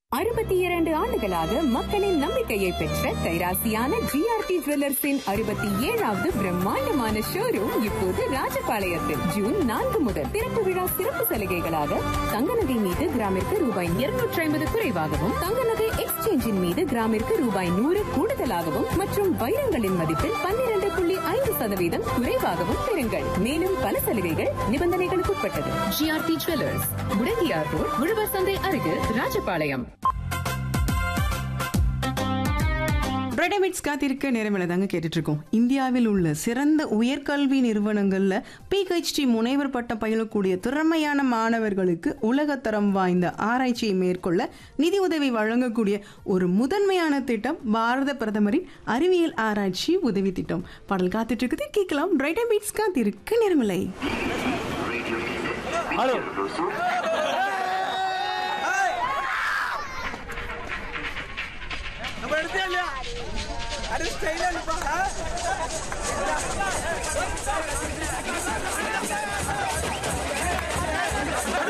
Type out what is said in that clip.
62 ஆண்டுகளாக மக்களின் நம்பிக்கையை பெற்ற கைராசியான ஜிஆர்டி ஜுவல்லர்ஸின் 67வது பிரம்மாண்டமான ஷோரூம் இப்போது ராஜபாளையத்தில் ஜூன் 4 முதல் திறப்பு விழா சிறப்பு சலுகைகளாக தங்க நகை மீது கிராமிற்கு ரூபாய் 250 குறைவாகவும் தங்க நகை எக்ஸ்சேஞ்சின் மீது கிராமிற்கு ரூபாய் 100 கூடுதலாகவும் மற்றும் வைரங்களின் மதிப்பில் 12.5% குறைவாகவும் பெறுங்கள். மேலும் பல சலுகைகள் நிபந்தனைகளுக்கு உட்பட்டது. ஜிஆர்டி ஜுவல்லர்ஸ், முடங்கியார் ரோட், உழவர் சந்தை அருகில், ராஜபாளையம். ரெடமிட்ஸ் காத்திருக்க நேரமில்லை தாங்க கேட்டுட்டு இருக்கோம். இந்தியாவில் உள்ள சிறந்த உயர்கல்வி நிறுவனங்கள்ல PhD முனைவர் பட்டம் பயிலக்கூடிய திறமையான மாணவர்களுக்கு உலகத்தரம் வாய்ந்த ஆராய்ச்சியை மேற்கொள்ள நிதி உதவி வழங்கக்கூடிய ஒரு முதன்மையான திட்டம் பாரத பிரதமரின் அறிவியல் ஆராய்ச்சி உதவி திட்டம். பாடல் காத்துட்டு இருக்குது, கேட்கலாம். ரெடமிட்ஸ் காத்திருக்க நேரமில்லை. अरे स्टाइल है